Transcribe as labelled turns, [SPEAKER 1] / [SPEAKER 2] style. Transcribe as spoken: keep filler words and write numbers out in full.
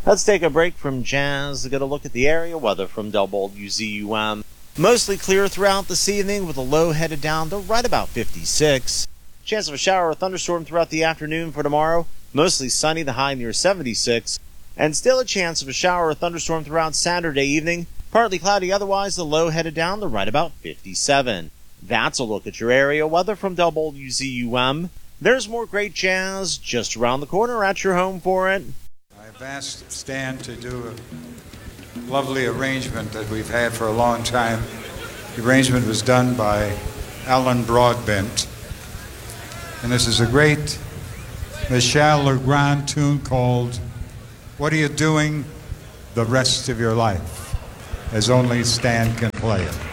[SPEAKER 1] Let's take a break from jazz to get a look at the area weather from W Z U M. Mostly clear throughout this evening with a low headed down to right about fifty-six. Chance of a shower or thunderstorm throughout the afternoon for tomorrow. Mostly sunny, the high near seventy-six. And still a chance of a shower or thunderstorm throughout Saturday evening. Partly cloudy otherwise, the low headed down to right about fifty-seven. That's a look at your area weather from W Z U M. There's more great jazz just around the corner at your home for it.
[SPEAKER 2] I've asked Stan to do a lovely arrangement that we've had for a long time. The arrangement was done by Alan Broadbent. And this is a great Michel Legrand tune called What Are You Doing the Rest of Your Life? As only Stan can play it.